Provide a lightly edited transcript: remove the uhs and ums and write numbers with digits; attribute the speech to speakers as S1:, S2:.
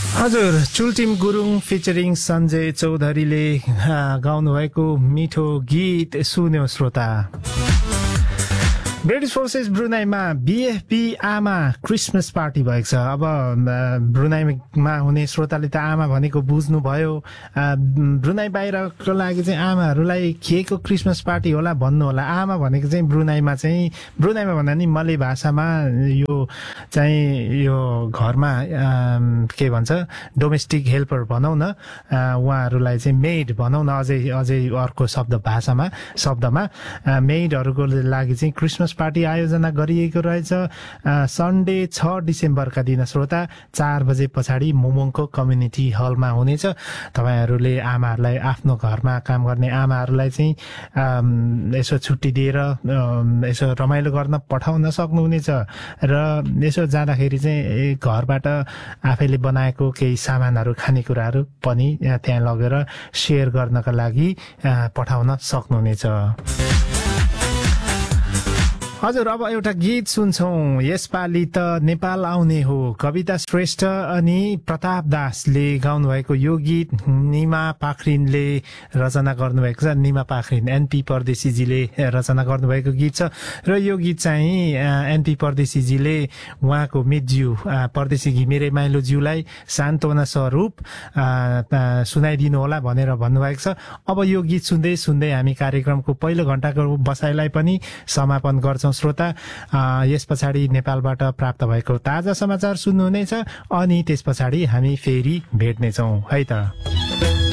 S1: हजुर चुल्टिम गुरुङ फिचरिङ सञ्जय चौधरीले गाउनुभएको मिठो गीत सुन्यो श्रोता। ब्रिटिस फोर्सेस ब्रुनाईमा बिएफपी आमा क्रिसमस पार्टी भएको छ। अब ब्रुनाईमा हुने श्रोताले त आमा भनेको बुझ्नुभयो। ब्रुनाई बाहिरको लागि चाहिँ आमाहरूलाई के को क्रिसमस पार्टी होला भन्नु होला। आमा भनेको चाहिँ ब्रुनाईमा भन्दा नि मले भाषामा यो चाहिँ यो घरमा के भन्छ डोमेस्टिक हेल्पर भनौँ न, उहाँहरूलाई चाहिँ मेड भनौँ न, अझै अर्को शब्दमा मेडहरूको लागि चाहिँ क्रिसमस पार्टी आयोजना गरिएको रहेछ। सन्डे 6 डिसेम्बरका दिन श्रोता 4 बजे पछाडि मोमोङको कम्युनिटी हलमा हुनेछ। तपाईँहरूले आमाहरूलाई, आफ्नो घरमा काम गर्ने आमाहरूलाई चाहिँ यसो छुट्टी दिएर यसो रमाइलो गर्न पठाउन सक्नुहुनेछ। र यसो जाँदाखेरि चाहिँ घरबाट आफैले बनाएको केही सामानहरू, खानेकुराहरू पनि त्यहाँ लगेर सेयर गर्नका लागि पठाउन सक्नुहुनेछ। हजुर अब एउटा गीत सुन्छौं। यसपालि त नेपाल आउने हो, कविता श्रेष्ठ अनि प्रताप दासले गाउनुभएको यो गीत निमा पाखरिनले रचना गर्नुभएको छ। निमा पाखरिन एनपी परदेशीजीले रचना गर्नुभएको गीत छ र यो गीत चाहिँ एनपी परदेशीजीले उहाँको मितज्यू परदेशी घिमिरे माइलोज्यूलाई सान्त्वना स्वरूप सुनाइदिनु होला भनेर भन्नुभएको छ। अब यो गीत सुन्दै सुन्दै हामी कार्यक्रमको पहिलो घण्टाको बसाइलाई पनि समापन गर्छौं श्रोता। यस पछाडि नेपालबाट प्राप्त भएको ताजा समाचार सुन्नुहुनेछ अनि त्यस पछाडि हामी फेरि भेट्नेछौँ है त।